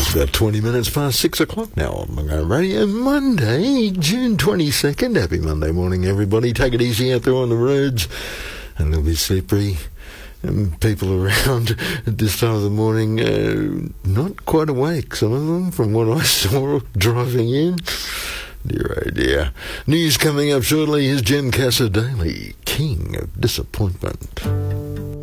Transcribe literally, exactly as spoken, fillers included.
It's about twenty minutes past six o'clock now on Mungo Radio. Monday, June twenty-second. Happy Monday morning, everybody. Take it easy out there on the roads. A little bit slippery. And people around at this time of the morning, uh, not quite awake, some of them, from what I saw driving in. Dear oh dear. News coming up shortly. Here's Jem Casa Daily, King of Disappointment.